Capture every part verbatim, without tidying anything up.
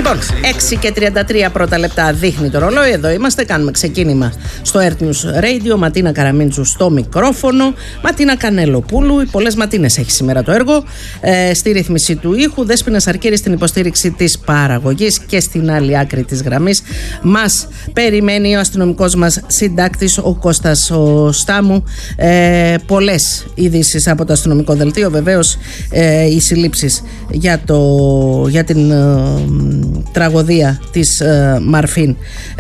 Λοιπόν, έξι και τριάντα τρία πρώτα λεπτά δείχνει το ρολόι. Εδώ είμαστε, κάνουμε ξεκίνημα στο Earth News Radio. Ματίνα Καραμίντσου στο μικρόφωνο. Ματίνα Κανελοπούλου. Πολλές ματίνες έχει σήμερα το έργο. Ε, στη ρύθμιση του ήχου. Δέσποινα Αρκύρη στην υποστήριξη της παραγωγής. Και στην άλλη άκρη της γραμμής μας περιμένει ο αστυνομικός μας συντάκτης, ο Κώστας ο Στάμου. Ε, πολλές ειδήσεις από το αστυνομικό δελτίο. Βεβαίως ε, οι συλλήψεις για, το, για την ε, τραγωδία της ε, Μαρφίν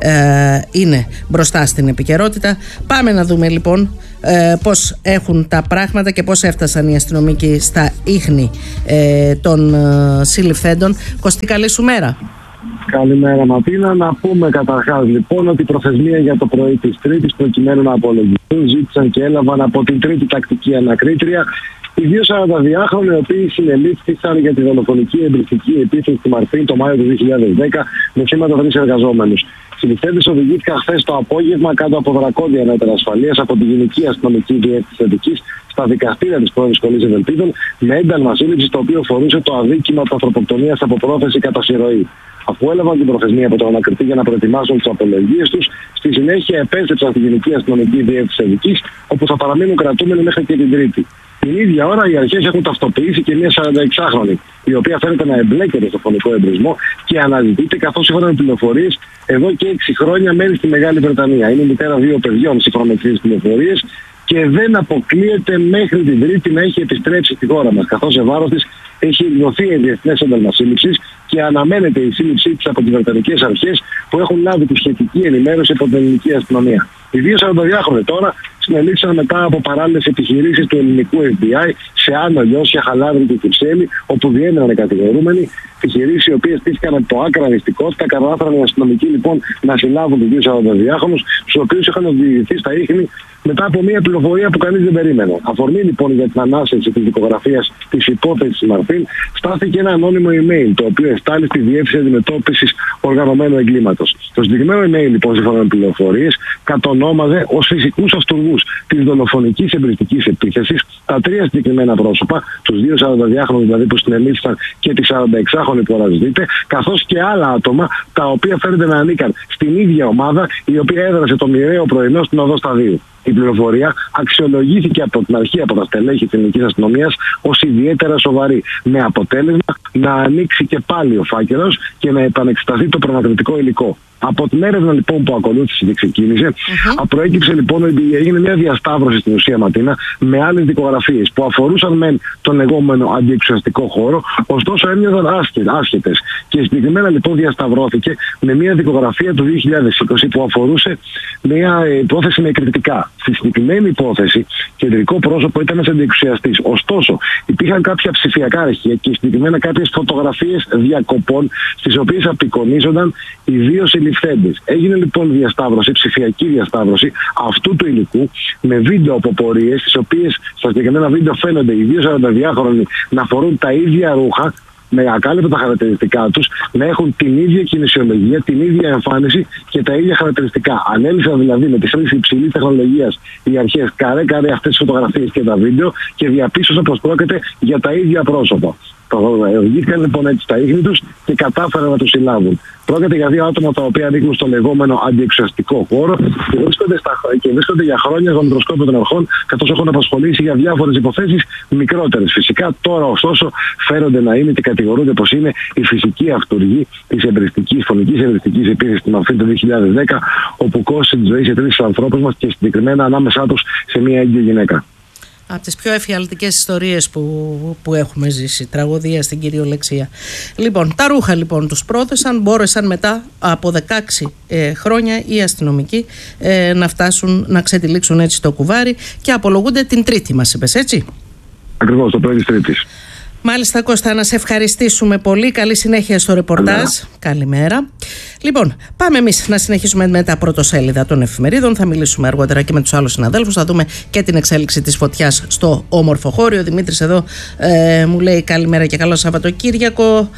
ε, είναι μπροστά στην επικαιρότητα. Πάμε να δούμε λοιπόν ε, πώς έχουν τα πράγματα και πώς έφτασαν οι αστυνομικοί στα ίχνη ε, των ε, συλληφθέντων. Κωστή, καλή σου μέρα. Καλημέρα Ματίνα. Να πούμε καταρχάς λοιπόν ότι η προθεσμία για το πρωί της Τρίτης προκειμένου να απολογηθούν ζήτησαν και έλαβαν από την Τρίτη τακτική ανακρίτρια οι δύο σαρανταδυάχρονοι οι οποίοι συνελήφθησαν για τη δολοφονική εμπριστική επίθεση στη Μαρφίν το Μάιο του δύο χιλιάδες δέκα με θύματα τρεις εργαζόμενους. Οι συλληφθέντες οδηγήθηκαν χθες το απόγευμα κάτω από δρακόντια μέτρα ασφαλείας από τη Γενική Αστυνομική Διεύθυνση Αττικής στα δικαστήρια της πρώην Σχολής Ευελπίδων με ένταλμα σύλληψης το οποίο φορούσε το αδίκημα της ανθρωποκτονίας από πρόθεση κατά συρροή. Αφού έλαβαν την προθεσμία από τον ανακριτή για να προετοιμάσουν τις απολογίες τους, στη συνέχεια επέστρεψαν στη Γενική Αστυνομική Διεύθυνση Αττικής, όπου θα παραμείνουν κρατούμενοι μέχρι και την Τρίτη. Την ίδια ώρα οι αρχές έχουν ταυτοποιήσει και μια σαρανταεξάχρονη, η οποία φαίνεται να εμπλέκεται στο φωνικό εμπρισμό και αναζητείται, καθώς σύμφωνα με πληροφορίες εδώ και έξι χρόνια μένει στη Μεγάλη Βρετανία. Είναι η μητέρα δύο παιδιών, σύμφωνα με τις πληροφορίες, και δεν αποκλείεται μέχρι την Τρίτη να έχει επιστρέψει στη χώρα μας, καθώς σε βάρος της έχει εκδοθεί η διεθνές ένταλμα σύλληψης και αναμένεται η σύλληψή της από τις Βρετανικές αρχές που έχουν λάβει τη σχετική ενημέρωση από την ελληνική αστυνομία. Οι δύο σαρανταδυάχρονοι τώρα συνελήφθησαν μετά από παράλληλες επιχειρήσεις του ελληνικού εφ μπι άι σε Άνω, Λιώσια, Χαλάβρη και Κυψέλη, όπου διέμεναν οι κατηγορούμενοι. Επιχειρήσεις οι οποίες στήθηκαν από το άκρα νηστικότητα, κατάφεραν οι αστυνομικοί λοιπόν να συλλάβουν τους δύο σαρανταδυάχρονους, τους οποίους είχαν οδηγηθεί στα ίχνη μετά από μια πληροφορία που κανείς δεν περίμενε. Αφορμή λοιπόν για την ανάσχεση της δικογραφίας της υπόθεσης Μαρφίν στάθηκε ένα ανώνυμο email, το οποίο εστάλει στη Διεύθυνση Αντιμετώπισης Οργανωμένου Εγκλήματος. Το συγκεκριμένο email λοιπόν, σύμφωνα με πληροφορίες, κατονόμαζε ως φυσικούς αυτούργους της δολοφονικής εμπριστικής επίθεσης τα τρία συγκεκριμένα πρόσωπα, τους δύο σαρανταδυάχρονους δηλαδή που συνελήφθησαν και τη σαρανταεξάχρονη που αναζητείται, καθώς και άλλα άτομα τα οποία φαίνεται να ανήκαν στην ίδια ομάδα η οποία έδρασε το μοιραίο πρωινό στην οδό Σταδίου. Η πληροφορία αξιολογήθηκε από την αρχή από τα στελέχη της ελληνικής αστυνομίας ως ιδιαίτερα σοβαρή, με αποτέλεσμα να ανοίξει και πάλι ο φάκελος και να επανεξεταθεί το προνακριτικό υλικό. Από την έρευνα λοιπόν που ακολούθησε και ξεκίνησε, uh-huh. προέκυψε λοιπόν ότι έγινε μια διασταύρωση στην ουσία, Ματίνα, με άλλες δικογραφίες που αφορούσαν μεν τον λεγόμενο αντιεξουσιαστικό χώρο, ωστόσο έμοιαζαν άσχετες. Και συγκεκριμένα λοιπόν διασταυρώθηκε με μια δικογραφία του δύο χιλιάδες είκοσι που αφορούσε μια υπόθεση με κριτικά. Στη συγκεκριμένη υπόθεση, κεντρικό πρόσωπο ήταν ένας αντιεξουσιαστής. Ωστόσο, υπήρχαν κάποια ψηφιακά αρχεία και συγκεκριμένα κάποιες φωτογραφίες διακοπών, στις οποίες απεικονίζονταν οι δύο συλληφθέντες. Έγινε λοιπόν διασταύρωση, ψηφιακή διασταύρωση αυτού του υλικού με βίντεο από πορείες, στις οποίες στα συγκεκριμένα βίντεο φαίνονται οι δύο σαρανταδυάχρονοι να φορούν τα ίδια ρούχα, με ακάλυπτα τα χαρακτηριστικά τους, να έχουν την ίδια κινησιολογία, την ίδια εμφάνιση και τα ίδια χαρακτηριστικά. Ανέλησαν δηλαδή με τη χρήση υψηλής τεχνολογίας οι αρχές καρέ-καρέ αυτές τις φωτογραφίες και τα βίντεο και διαπίστωσαν πως πρόκειται για τα ίδια πρόσωπα. Οδηγήθηκαν λοιπόν έτσι στα ίχνη τους και κατάφεραν να τους συλλάβουν. Πρόκειται για δύο άτομα τα οποία ανήκουν στο λεγόμενο αντιεξουσιαστικό χώρο και βρίσκονται, στα, και βρίσκονται για χρόνια στο μικροσκόπιο των αρχών, καθώς έχουν απασχολήσει για διάφορες υποθέσεις μικρότερες. Φυσικά τώρα ωστόσο φαίνονται να είναι και κατηγορούνται πως είναι η φυσική αυτούργη της εμπριστικής, φωνικής εμπριστικής επίθεσης στη Μαρφίν το δύο χιλιάδες δέκα, όπου κόστησε τη ζωή σε τρεις ανθρώπους μας και συγκεκριμένα ανάμεσά τους σε μια ίδια γυναίκα. Από τις πιο εφιαλτικές ιστορίες που, που έχουμε ζήσει, τραγωδία στην κυριολεξία. Λοιπόν, τα ρούχα λοιπόν τους πρόθεσαν, μπόρεσαν μετά από δεκαέξι ε, χρόνια οι αστυνομικοί ε, να φτάσουν να ξετυλίξουν έτσι το κουβάρι και απολογούνται την Τρίτη, μας είπες, έτσι? Ακριβώς, το πρωί της Τρίτης. Μάλιστα, Κώστα, να σε ευχαριστήσουμε πολύ. Καλή συνέχεια στο ρεπορτάζ. Καλημέρα. Καλημέρα. Λοιπόν, πάμε εμείς να συνεχίσουμε με τα πρωτοσέλιδα των εφημερίδων. Θα μιλήσουμε αργότερα και με τους άλλους συναδέλφους. Θα δούμε και την εξέλιξη της φωτιάς στο όμορφο χώριο. Ο Δημήτρης εδώ ε, μου λέει καλημέρα και καλό Σαββατοκύριακο.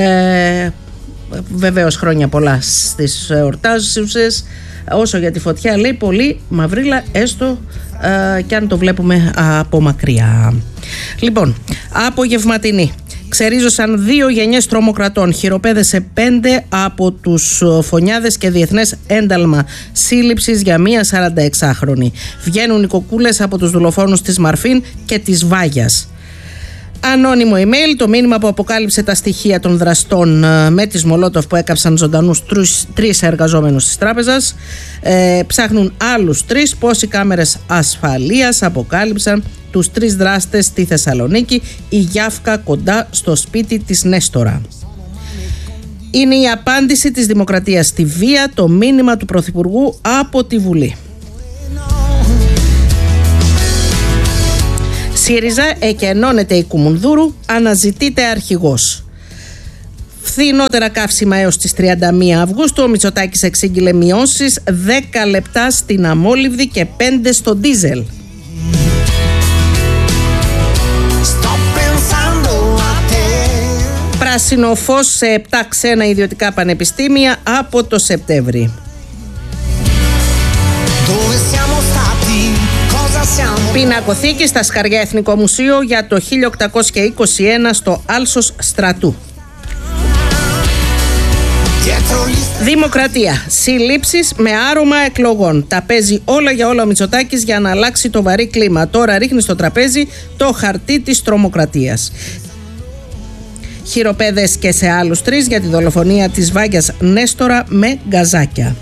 Ε, βεβαίως χρόνια πολλά στις εορτάζουσες. Όσο για τη φωτιά, λέει, πολύ μαυρίλα, έστω ε, και αν το βλέπουμε από μακριά. Λοιπόν, απογευματινή. ξερίζωσαν δύο γενιές τρομοκρατών. Χειροπέδεσε πέντε από τους φωνιάδες και διεθνές ένταλμα σύλληψης για μία σαρανταεξάχρονη. Βγαίνουν οι κοκκούλες από τους δολοφόνους της Μαρφίν και της Βάγιας. Ανώνυμο email, το μήνυμα που αποκάλυψε τα στοιχεία των δραστών με τις Μολότοφ που έκαψαν ζωντανούς τρεις εργαζόμενους της τράπεζας. Ε, ψάχνουν άλλους τρεις. Πώς οι κάμερες ασφαλείας αποκάλυψαν τους τρεις δράστες στη Θεσσαλονίκη, η Γιάφκα κοντά στο σπίτι της Νέστορα. Είναι η απάντηση της Δημοκρατίας στη βία, το μήνυμα του Πρωθυπουργού από τη Βουλή. ΣΥΡΙΖΑ, εκενώνεται η Κουμουνδούρου, αναζητείται αρχηγός. Φθηνότερα καύσιμα έως τις τριάντα μία Αυγούστου. Ο Μητσοτάκης εξήγηλε μειώσεις δέκα λεπτά στην αμόλυβδη και πέντε στο ντίζελ. Πράσινο φως σε επτά ξένα ιδιωτικά πανεπιστήμια από το Σεπτέμβρη. Πινακοθήκη στα Σκαριά Εθνικό Μουσείο για το χίλια οκτακόσια είκοσι ένα στο άλσος στρατού. Δημοκρατία. Συλλήψεις με άρωμα εκλογών. Τα παίζει όλα για όλα ο Μητσοτάκης για να αλλάξει το βαρύ κλίμα. Τώρα ρίχνει στο τραπέζι το χαρτί της τρομοκρατίας. Χειροπέδες και σε άλλους τρεις για τη δολοφονία της Βάγιας Νέστορα με γκαζάκια.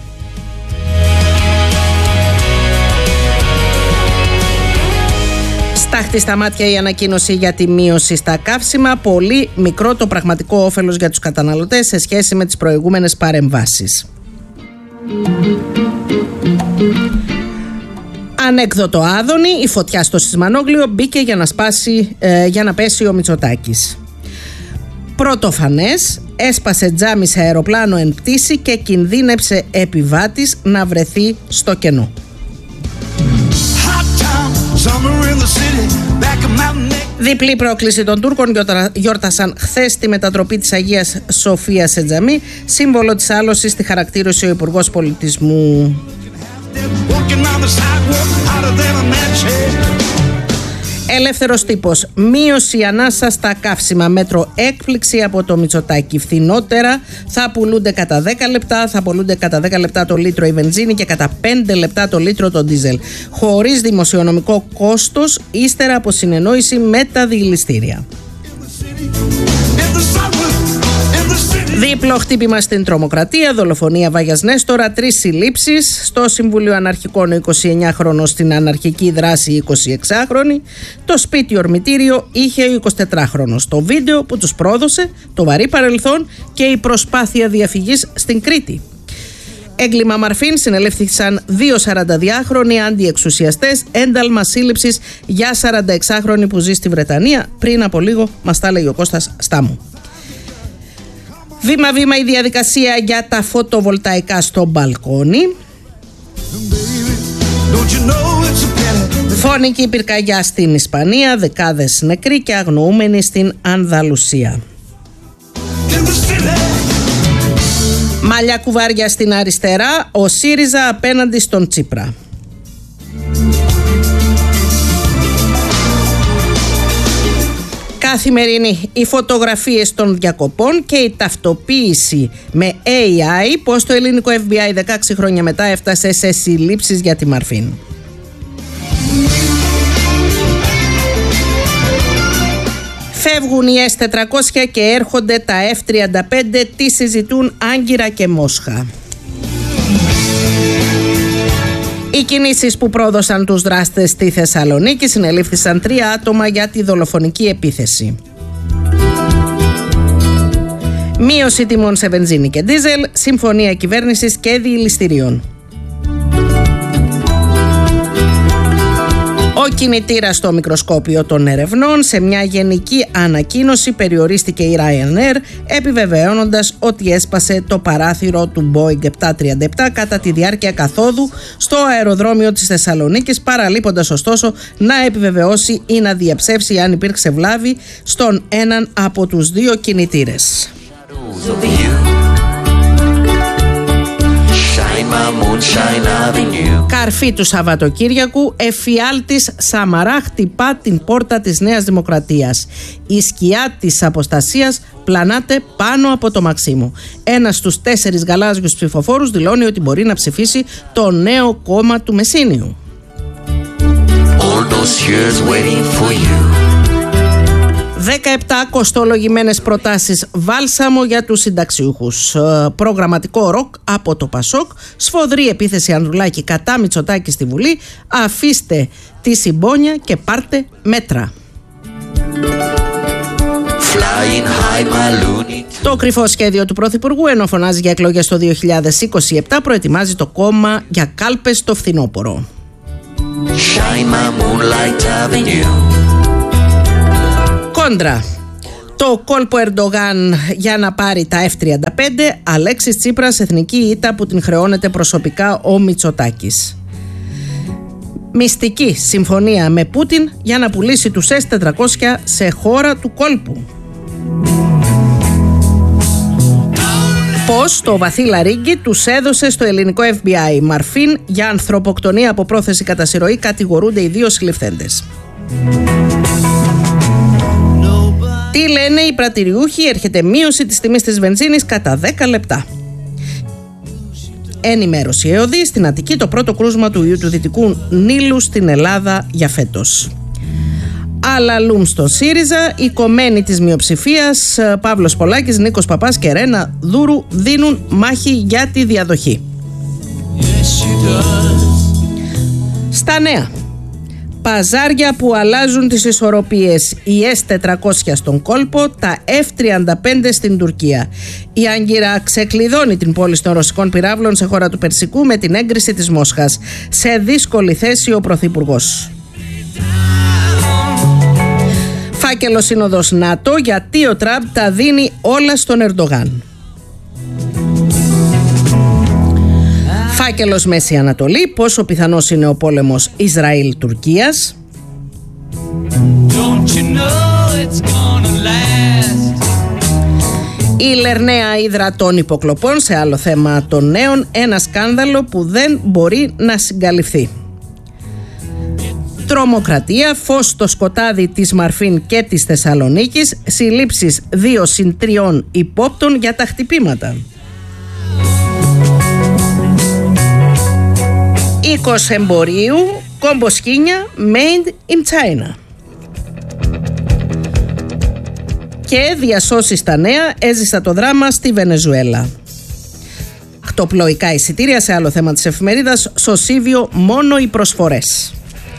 Στάχτη στα μάτια η ανακοίνωση για τη μείωση στα καύσιμα. Πολύ μικρό το πραγματικό όφελος για τους καταναλωτές σε σχέση με τις προηγούμενες παρεμβάσεις. Ανέκδοτο Άδωνη, η φωτιά στο Σισμανόγλιο μπήκε για να, σπάσει, ε, για να πέσει ο Μητσοτάκης. Πρωτοφανές, έσπασε τζάμι σε αεροπλάνο εν πτήση και κινδύνεψε επιβάτης να βρεθεί στο κενό. Διπλή πρόκληση των Τούρκων γιόρτασαν χθες τη μετατροπή της Αγίας Σοφίας σε τζαμί. Σύμβολο της άλωσης τη χαρακτήρισε ο Υπουργός Πολιτισμού. Ελεύθερος τύπος. Μείωση ανάσα στα καύσιμα. Μέτρο έκπληξη από το Μητσοτάκη. Φθηνότερα θα πουλούνται κατά δέκα λεπτά, θα πουλούνται κατά δέκα λεπτά το λίτρο η βενζίνη και κατά πέντε λεπτά το λίτρο το ντίζελ. Χωρίς δημοσιονομικό κόστος, ύστερα από συνεννόηση με τα διηλιστήρια. Δίπλο χτύπημα στην τρομοκρατία, δολοφονία Βάγιας Νέστορα, τρεις συλλήψεις. Στο Συμβούλιο Αναρχικών ο εικοσιεννιάχρονος, στην αναρχική δράση εικοσιεξάχρονη. Το σπίτι ορμητήριο είχε ο εικοσιτετράχρονος. Το βίντεο που τους πρόδωσε, το βαρύ παρελθόν και η προσπάθεια διαφυγής στην Κρήτη. Έγκλημα Μαρφίν, συνελήφθησαν δύο σαρανταδυάχρονοι αντιεξουσιαστές, ένταλμα σύλληψης για σαρανταεξάχρονη που ζει στη Βρετανία. Πριν από λίγο μας τα έλεγε ο Κώστας Στάμου. Βήμα-βήμα η διαδικασία για τα φωτοβολταϊκά στο μπαλκόνι. Φωνική πυρκαγιά στην Ισπανία, δεκάδες νεκροί και αγνοούμενοι στην Ανδαλουσία. Μαλλιά κουβάρια στην αριστερά, ο ΣΥΡΙΖΑ απέναντι στον Τσίπρα. Καθημερινή, οι φωτογραφίες των διακοπών και η ταυτοποίηση με έι άι, πως το ελληνικό εφ μπι άι δεκαέξι χρόνια μετά έφτασε σε συλλήψεις για τη Μαρφίν. Φεύγουν οι ες τετρακόσια και έρχονται τα εφ τριάντα πέντε, τι συζητούν Άγκυρα και Μόσχα. Οι κινήσεις που πρόδωσαν τους δράστες στη Θεσσαλονίκη, συνελήφθησαν τρία άτομα για τη δολοφονική επίθεση. Μείωση τιμών σε βενζίνη και ντίζελ, συμφωνία κυβέρνησης και διηλιστηρίων. Ο κινητήρας στο μικροσκόπιο των ερευνών. Σε μια γενική ανακοίνωση περιορίστηκε η Ryanair, επιβεβαιώνοντας ότι έσπασε το παράθυρο του Boeing επτακόσια τριάντα επτά κατά τη διάρκεια καθόδου στο αεροδρόμιο της Θεσσαλονίκης, παραλείποντας ωστόσο να επιβεβαιώσει ή να διαψεύσει αν υπήρξε βλάβη στον έναν από τους δύο κινητήρες. Καρφί του Σαββατοκύριακου, εφιάλτης Σαμαρά χτυπά την πόρτα της Νέας Δημοκρατίας. Η σκιά της αποστασίας πλανάται πάνω από το Μαξίμου. Ένας στους τέσσερις γαλάζιους ψηφοφόρους δηλώνει ότι μπορεί να ψηφίσει το νέο κόμμα του Μεσίνιου. δεκαεπτά κοστολογημένες προτάσεις βάλσαμο για τους συνταξιούχους. Προγραμματικό ροκ από το Πασόκ. Σφοδρή επίθεση Ανδρουλάκη κατά Μητσοτάκη στη Βουλή. Αφήστε τη συμπόνια και πάρτε μέτρα. Το κρυφό σχέδιο του Πρωθυπουργού, ενώ φωνάζει για εκλογές το δύο χιλιάδες είκοσι επτά, προετοιμάζει το κόμμα για κάλπες το φθινόπωρο. Κόντρα. Το κόλπο Ερντογάν για να πάρει τα εφ τριάντα πέντε, Αλέξης Τσίπρας, εθνική ήττα που την χρεώνεται προσωπικά ο Μητσοτάκης. Μυστική συμφωνία με Πούτιν για να πουλήσει τους ες τετρακόσια σε χώρα του κόλπου. Πώς το βαθύ λαρίγκι τους έδωσε στο ελληνικό εφ μπι άι. Μαρφίν για ανθρωποκτονία από πρόθεση κατά συρροή κατηγορούνται οι δύο συλληφθέντες. Τι λένε οι πρατηριούχοι, έρχεται μείωση της τιμής της βενζίνης κατά δέκα λεπτά. Ενημέρωση ΕΟΔΗ, στην Αττική το πρώτο κρούσμα του ιού του Δυτικού Νείλου στην Ελλάδα για φέτος. Αλαλούμ στο ΣΥΡΙΖΑ, οι κομμένοι της μειοψηφίας Παύλος Πολάκης, Νίκος Παπάς και Ρένα Δούρου δίνουν μάχη για τη διαδοχή. Στα νέα. Παζάρια που αλλάζουν τις ισορροπίες. Η ες τετρακόσια στον κόλπο, τα εφ τριάντα πέντε στην Τουρκία. Η Άγκυρα ξεκλειδώνει την πώληση των ρωσικών πυράβλων σε χώρα του Περσικού με την έγκριση της Μόσχας. Σε δύσκολη θέση ο Πρωθυπουργός. Φάκελο σύνοδος ΝΑΤΟ, γιατί ο Τραμπ τα δίνει όλα στον Ερντογάν. Φάκελος Μέση Ανατολή, πόσο πιθανός είναι ο πόλεμος Ισραήλ-Τουρκίας. Η Λερναία Ύδρα των υποκλοπών, σε άλλο θέμα των νέων, ένα σκάνδαλο που δεν μπορεί να συγκαλυφθεί. Τρομοκρατία, φως στο σκοτάδι της Μαρφίν και της Θεσσαλονίκης, συλλήψεις δύο συν τριών υπόπτων για τα χτυπήματα. Οίκος εμπορίου, κομποσκίνια made in China. Και διασώσεις στα νέα, έζησα το δράμα στη Βενεζουέλα. Χτωπλοϊκά εισιτήρια, σε άλλο θέμα της εφημερίδας, Σωσίβιο μόνο οι προσφορές.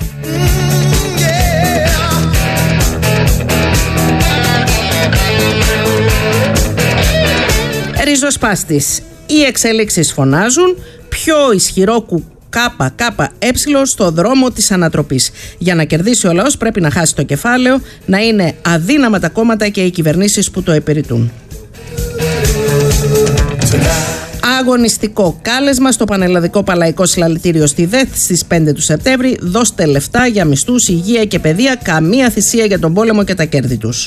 Ριζοσπάστης. Οι εξελίξεις φωνάζουν πιο ισχυρό κου ΚΑΠΑ, ΚΑΠΑ, ε στο δρόμο της ανατροπής. Για να κερδίσει ο λαός πρέπει να χάσει το κεφάλαιο, να είναι αδύναμα τα κόμματα και οι κυβερνήσεις που το επηρετούν. Αγωνιστικό κάλεσμα στο Πανελλαδικό Παλαϊκό Συλλαλητήριο στη ΔΕΘ στις πέντε του Σεπτέμβρη. Δώστε λεφτά για μισθούς, υγεία και παιδεία, καμία θυσία για τον πόλεμο και τα κέρδη τους.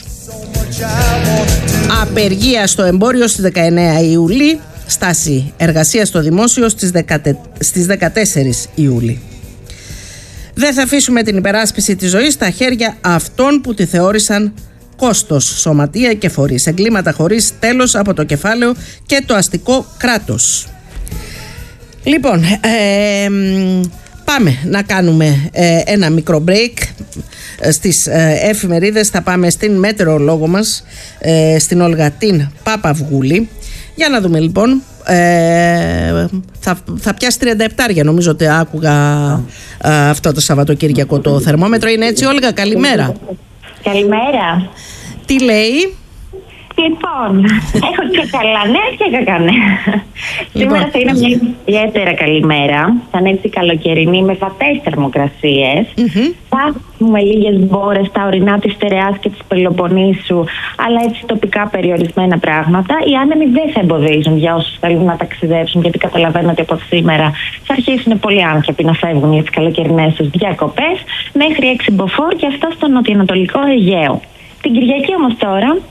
Απεργία στο εμπόριο στις δεκαεννέα Ιουλίου. Στάση εργασία στο δημόσιο στις δεκατέσσερις Ιουλίου. Δεν θα αφήσουμε την υπεράσπιση της ζωής στα χέρια αυτών που τη θεώρησαν κόστος, σωματεία και φορείς. Εγκλήματα χωρίς τέλος από το κεφάλαιο και το αστικό κράτος. Λοιπόν, ε, πάμε να κάνουμε ε, ένα μικρό break. Στις ε, εφημερίδες θα πάμε στην μετεωρολόγο μας, ε, στην Όλγα την Παπαυγούλη. Για να δούμε λοιπόν, ε, θα, θα πιάσει τριάντα επτάρια, νομίζω ότι άκουγα ε, αυτό το Σαββατοκύριακο το θερμόμετρο. Είναι έτσι, Όλγα, καλημέρα. Καλημέρα. Τι λέει? Λοιπόν, έχω και καλά νέα και κακά νέα. Σήμερα θα είναι μια ιδιαίτερα καλημέρα. Θα είναι έτσι καλοκαιρινή με βατές θερμοκρασίες. Mm-hmm. Θα έχουμε λίγες μπόρες στα ορεινά της Στερεάς και της Πελοποννήσου, αλλά έτσι τοπικά περιορισμένα πράγματα. Οι άνεμοι δεν θα εμποδίζουν για όσους θέλουν να ταξιδέψουν, γιατί καταλαβαίνω ότι από σήμερα θα αρχίσουν πολλοί άνθρωποι να φεύγουν για τις καλοκαιρινές τους διακοπές. Μέχρι έξι μποφόρ και αυτό στο νοτιοανατολικό Αιγαίο. Την Κυριακή όμως τώρα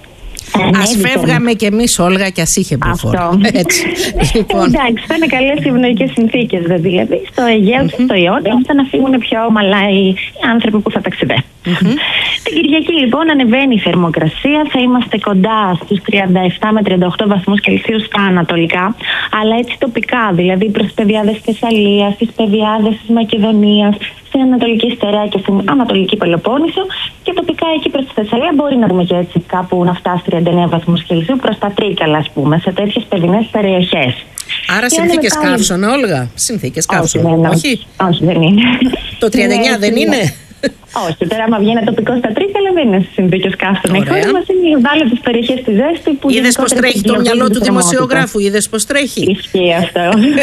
Ε, ας ναι, φεύγαμε κι εμείς, Όλγα, κι ας είχε μποφόρ. Έτσι. Λοιπόν. Εντάξει, θα είναι καλές ευνοϊκές συνθήκες, δηλαδή. Στο Αιγαίο mm-hmm. και στο Ιόνιο, ώστε να φύγουν πιο ομαλά οι άνθρωποι που θα ταξιδεύουν. Mm-hmm. Την Κυριακή, λοιπόν, ανεβαίνει η θερμοκρασία. Θα είμαστε κοντά στους τριάντα επτά με τριάντα οκτώ βαθμούς Κελσίου στα ανατολικά, αλλά έτσι τοπικά, δηλαδή προς τις πεδιάδες της Θεσσαλίας, στις πεδιάδες της Μακεδονίας, στην Ανατολική Στερεά και στην Ανατολική Πελοπόννησο, και τοπικά εκεί προς τη Θεσσαλία μπορεί να δούμε και έτσι κάπου να φτάσει τριάντα εννέα βαθμούς Κελσίου προς τα Τρίκαλα, ας πούμε, σε τέτοιες παιδινές περιοχές. Άρα συνθήκες καύσωνα, Όλγα. Συνθήκες καύσωνα. Όχι, όχι. όχι, δεν είναι. Το τριάντα εννέα δεν είναι. Όχι, τώρα άμα βγαίνει τοπικό στα Τρίκαλα δεν είναι συνθήκες καύσωνα. Η χώρα μας είναι οι ευάλωτες περιοχές στη ζέστη που. Είδες πως τρέχει το μυαλό του δημοσιογράφου, είδες πως τρέχει. Ισχύει αυτό.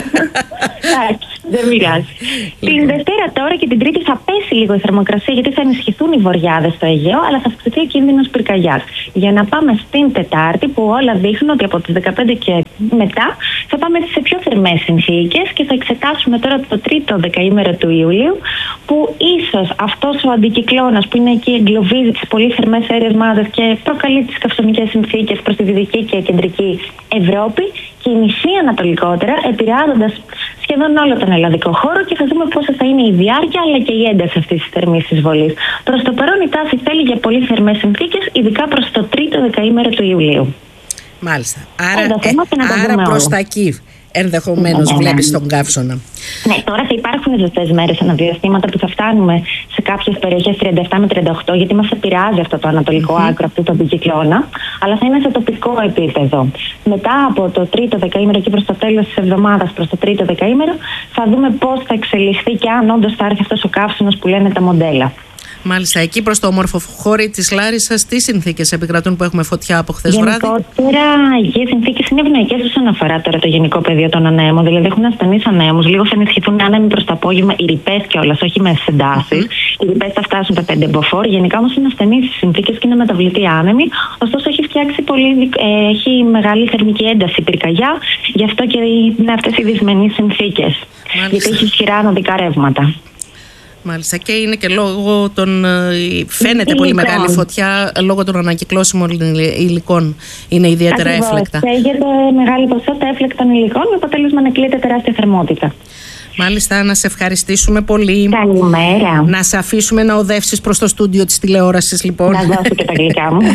Εντάξει, δεν πειράζει. Την Δευτέρα τώρα και την Τρίτη θα πέσει λίγο η θερμοκρασία, γιατί θα ενισχυθούν οι βοριάδες στο Αιγαίο, αλλά θα αυξηθεί ο κίνδυνος πυρκαγιάς. Για να πάμε στην Τετάρτη, που όλα δείχνουν ότι από τις δεκαπέντε και μετά θα πάμε σε πιο θερμές συνθήκες και θα εξετάσουμε τώρα το τρίτο δεκαήμερο του Ιουλίου, που ίσως αυτός ο αντικυκλώνας που είναι εκεί εγκλωβίζει τις πολύ θερμές αέριες μάζες και προκαλεί τις καυσονικές συνθήκες προς τη δυτική και κεντρική Ευρώπη, κινηθεί ανατολικότερα, επηρεάζοντας σχεδόν όλο τον ελλαδικό χώρο, και θα δούμε πόσα θα είναι η διάρκεια αλλά και η ένταση αυτής της θερμής εισβολής. Προς το παρόν η τάση θέλει για πολύ θερμές συνθήκες, ειδικά προς το τρίτο δεκαήμερο του Ιουλίου. Μάλιστα. Άρα, ε, άρα προς τα εκεί ενδεχομένως ναι, βλέπεις ναι. τον καύσωνα. Ναι, τώρα θα υπάρχουν ζεστές μέρες αναδιαστήματα που θα φτάνουμε σε κάποιες περιοχές τριάντα επτά με τριάντα οκτώ, γιατί μας επηρεάζει αυτό το ανατολικό mm-hmm. άκρο, αυτό το αντικυκλώνα, αλλά θα είναι σε τοπικό επίπεδο. Μετά από το τρίτο δεκαήμερο και προς το τέλος της εβδομάδας, προς το τρίτο δεκαήμερο, θα δούμε πώς θα εξελιχθεί και αν όντως θα έρθει αυτός ο καύσωνας που λένε τα μοντέλα. Μάλιστα, εκεί προς το όμορφο χώρι της Λάρισσας, τι συνθήκες επικρατούν που έχουμε φωτιά από χθες βράδυ? Γενικότερα, οι συνθήκες είναι ευνοϊκές όσον αφορά τώρα το γενικό πεδίο των ανέμων. Δηλαδή, έχουν ασθενείς ανέμους, λίγο θα ενισχυθούν άνεμοι προς το απόγευμα, οι ρηπές κιόλας, όχι με εντάσεις. Mm-hmm. Οι ρηπές θα φτάσουν τα πέντε μποφόρ. Γενικά όμως είναι ασθενείς οι συνθήκες και είναι μεταβλητοί άνεμοι. Ωστόσο, έχει φτιάξει πολύ, ε, έχει μεγάλη θερμική ένταση πυρκαγιά, γι' αυτό και είναι αυτές οι δυσμενείς συνθήκες. Γιατί έχει ισχυρά ανωδικά ρεύματα. Μάλιστα, και είναι και λόγω των. Φαίνεται πολύ μεγάλη φωτιά λόγω των ανακυκλώσιμων υλικών. Είναι ιδιαίτερα Ακριβώς. έφλεκτα. Καίγεται μεγάλη ποσότητα έφλεκτων υλικών με αποτέλεσμα να κλείεται τεράστια θερμότητα. Μάλιστα, να σε ευχαριστήσουμε πολύ. Καλημέρα. Να σε αφήσουμε να οδεύσεις προς το στούντιο της τηλεόρασης, λοιπόν. Να δώσω και τα γλυκά μου.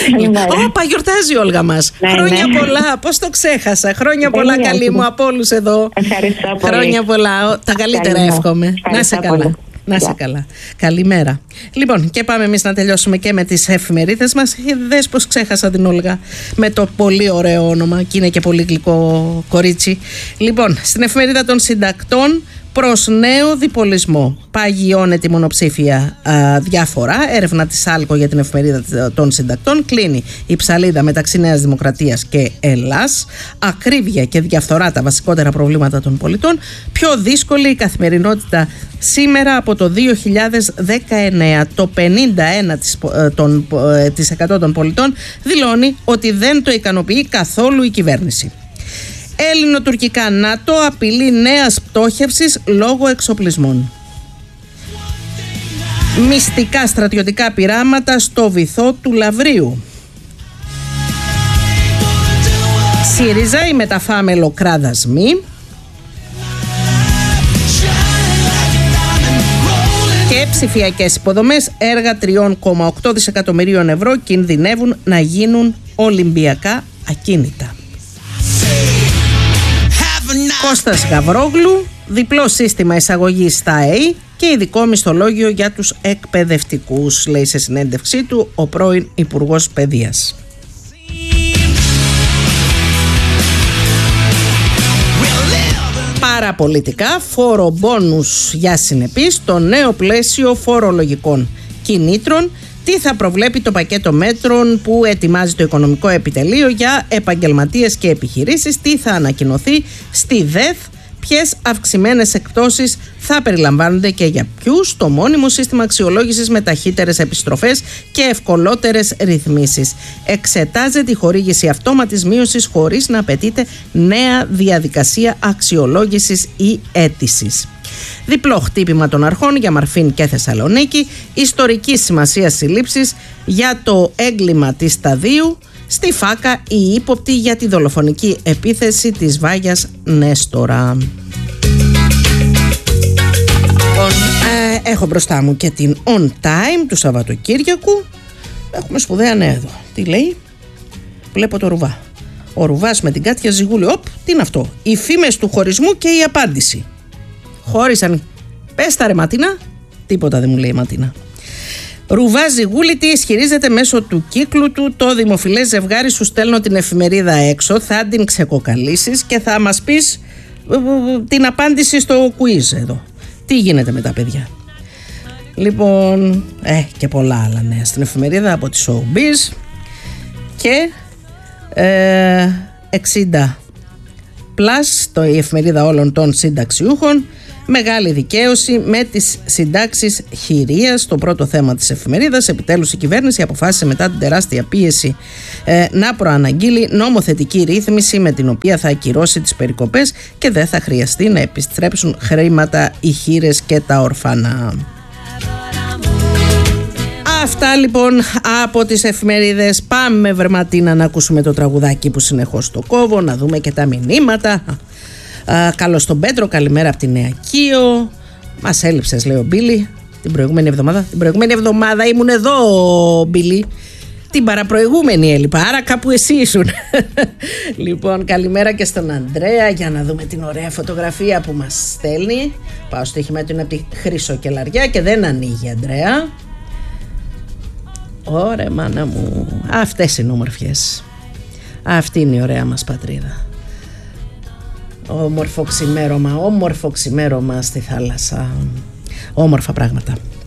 Όπα, γιορτάζει η Όλγα μας. Ναι, χρόνια ναι. πολλά. Πώς το ξέχασα. Χρόνια δεν πολλά, καλή μου, από όλους εδώ. Ευχαριστώ πολύ. Χρόνια πολλά. Τα καλύτερα Καλημέρα. εύχομαι. Ευχαριστώ να σε καλά. Πολύ. Να είσαι καλά. Καλημέρα. Λοιπόν, και πάμε εμείς να τελειώσουμε και με τις εφημερίδες μας. Δες πως ξέχασα την Όλγα με το πολύ ωραίο όνομα, και είναι και πολύ γλυκό κορίτσι. Λοιπόν, στην εφημερίδα των συντακτών, προς νέο διπολισμό. Παγιώνεται η μονοψήφια α, διάφορα. Έρευνα της άλκο για την εφημερίδα των συντακτών. Κλείνει η ψαλίδα μεταξύ Νέας Δημοκρατίας και Ελλάς. Ακρίβεια και διαφθορά, τα βασικότερα προβλήματα των πολιτών. Πιο δύσκολη η καθημερινότητα σήμερα από το δύο χιλιάδες δεκαεννέα. Το πενήντα ένα τοις εκατό των πολιτών δηλώνει ότι δεν το ικανοποιεί καθόλου η κυβέρνηση. Έλληνο-τουρκικά ΝΑΤΟ απειλεί νέας πτώχευσης λόγω εξοπλισμών. Μυστικά στρατιωτικά πειράματα στο βυθό του Λαυρίου. ΣΥΡΙΖΑ, η μεταφάμελο κράδασμη. Και ψηφιακές υποδομές, έργα τριών κόμμα οκτώ δισεκατομμυρίων ευρώ κινδυνεύουν να γίνουν Ολυμπιακά ακίνητα. Κώστας Γαβρόγλου, διπλό σύστημα εισαγωγής στα ΕΕ και ειδικό μισθολόγιο για τους εκπαιδευτικούς, λέει σε συνέντευξή του ο πρώην Υπουργός Παιδείας. Παραπολιτικά, φόρο μπόνους για συνεπείς, το νέο πλαίσιο φορολογικών κινήτρων. Τι θα προβλέπει το πακέτο μέτρων που ετοιμάζει το Οικονομικό Επιτελείο για επαγγελματίες και επιχειρήσεις, τι θα ανακοινωθεί στη ΔΕΘ, ποιες αυξημένες εκπτώσεις θα περιλαμβάνονται και για ποιους, το μόνιμο σύστημα αξιολόγησης με ταχύτερες επιστροφές και ευκολότερες ρυθμίσεις. Εξετάζεται η χορήγηση αυτόματης μείωσης χωρίς να απαιτείται νέα διαδικασία αξιολόγησης ή αίτησης. Διπλό χτύπημα των αρχών για Μαρφίν και Θεσσαλονίκη. Ιστορική σημασία συλλήψεις για το έγκλημα της Σταδίου. στη Φάκα οι ύποπτοι για τη δολοφονική επίθεση της Βάγιας Νέστορα. Ε, έχω μπροστά μου και την On Time του Σαββατοκύριακου. Έχουμε σπουδαία νέα εδώ. Τι λέει? Βλέπω το Ρουβά. Ο Ρουβάς με την Κάτια Ζιγούλη. Οπ, τι είναι αυτό? Οι φήμες του χωρισμού και η απάντηση. Χώρισαν. Πες τα ρε Ματίνα. Τίποτα δεν μου λέει η Ματίνα. Ρουβά Ζιγούλη τι ισχυρίζεται μέσω του κύκλου του? Το δημοφιλές ζευγάρι σου στέλνω την εφημερίδα έξω, θα την ξεκοκαλίσεις και θα μας πεις ε, ε, την απάντηση στο quiz εδώ. Τι γίνεται με τα παιδιά? Λοιπόν, ε, και πολλά άλλα νέα στην εφημερίδα από τη Showbiz. Και ε, εξήντα plus, το, η εφημερίδα όλων των συνταξιούχων. Μεγάλη δικαίωση με τις συντάξεις χειρίας, το πρώτο θέμα της εφημερίδας. Επιτέλους η κυβέρνηση αποφάσισε μετά την τεράστια πίεση ε, να προαναγγείλει νομοθετική ρύθμιση με την οποία θα ακυρώσει τις περικοπές και δεν θα χρειαστεί να επιστρέψουν χρήματα οι χήρες και τα ορφανά. Αυτά λοιπόν από τις εφημερίδες. Πάμε Ματίνα να ακούσουμε το τραγουδάκι που συνεχώς το κόβω, να δούμε και τα μηνύματα. Uh, καλώς τον Πέτρο, καλημέρα από τη Νέα Κίο. Μας έλειψες, λέει ο Μπίλι, την προηγούμενη εβδομάδα. Την προηγούμενη εβδομάδα ήμουν εδώ, Μπίλι. Την παραπροηγούμενη έλειπα, άρα κάπου εσύ ήσουν. Λοιπόν, καλημέρα και στον Ανδρέα. Για να δούμε την ωραία φωτογραφία που μας στέλνει. Πάω στο στοίχημα του, είναι από τη Χρυσοκελαριά και δεν ανοίγει, Ανδρέα. Ωραία μάνα μου. Αυτές είναι όμορφιες. Αυτή είναι η ωραία μας πατρίδα. Όμορφο ξημέρωμα, όμορφο ξημέρωμα στη θάλασσα. Όμορφα πράγματα.